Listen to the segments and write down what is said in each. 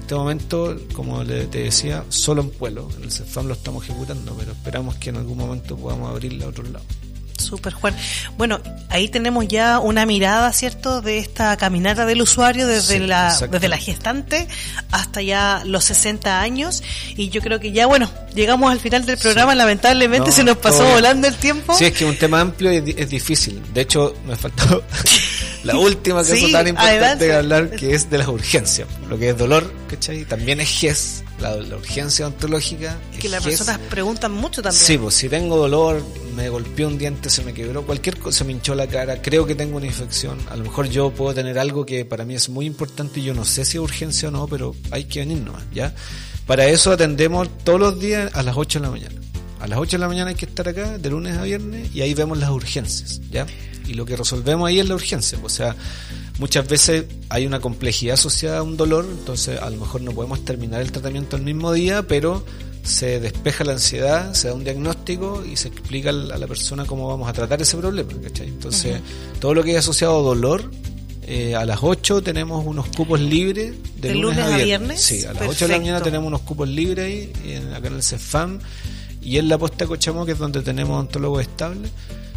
este momento, como te decía, solo en Puelo. En el CEFAM lo estamos ejecutando, pero esperamos que en algún momento podamos abrirle a otros lados. Súper, Juan. Bueno, ahí tenemos ya una mirada, ¿cierto?, de esta caminata del usuario desde la gestante hasta ya los 60 años. Y yo creo que ya, bueno, llegamos al final del programa. Lamentablemente se nos pasó volando el tiempo. Sí, es que es un tema amplio y es difícil. De hecho, me faltó la última cosa tan importante de hablar, que es de las urgencias. Lo que es dolor, ¿cachai? También es GES. La urgencia odontológica que las personas preguntan mucho también. Sí, pues si tengo dolor, me golpeó un diente, se me quebró, cualquier cosa, se me hinchó la cara, creo que tengo una infección, a lo mejor yo puedo tener algo que para mí es muy importante y yo no sé si es urgencia o no, pero hay que venir nomás, ¿ya? Para eso atendemos todos los días a las 8 de la mañana. A las 8 de la mañana hay que estar acá, de lunes a viernes, y ahí vemos las urgencias, ¿ya? Y lo que resolvemos ahí es la urgencia, o sea, muchas veces hay una complejidad asociada a un dolor, entonces a lo mejor no podemos terminar el tratamiento el mismo día, pero se despeja la ansiedad, se da un diagnóstico y se explica a la persona cómo vamos a tratar ese problema, ¿cachai? Entonces, todo lo que es asociado a dolor, a las 8 tenemos unos cupos libres de lunes a viernes. Sí, a las 8 de la mañana tenemos unos cupos libres ahí, acá en el CEFAM, y en la posta de Cochamoc, que es donde tenemos odontólogos estables.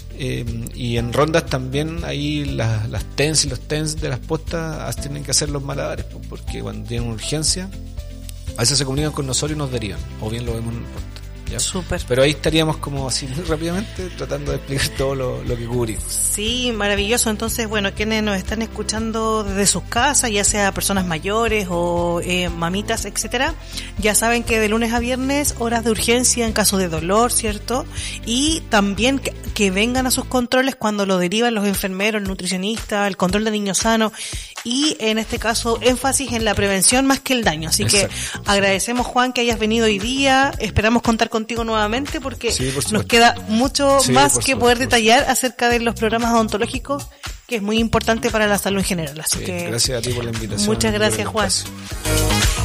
Y en rondas también ahí las TENS y los TENS de las postas tienen que hacer los malabares, porque cuando tienen urgencia a veces se comunican con nosotros y nos derivan, o bien lo vemos en posta, ¿ya? Súper. Pero ahí estaríamos como así muy rápidamente tratando de explicar todo lo que cubrimos. Sí, maravilloso. Entonces, bueno, quienes nos están escuchando desde sus casas, ya sea personas mayores o mamitas, etcétera, ya saben que de lunes a viernes, horas de urgencia en caso de dolor, ¿cierto? Y también que vengan a sus controles cuando lo derivan los enfermeros, el nutricionista, el control de niños sanos, y en este caso énfasis en la prevención más que el daño. Así que agradecemos, Juan, que hayas venido hoy día. Esperamos contar contigo nuevamente porque nos queda mucho más que poder detallar acerca de los programas odontológicos, que es muy importante para la salud en general. Así que gracias a ti por la invitación. Muchas gracias, Juan.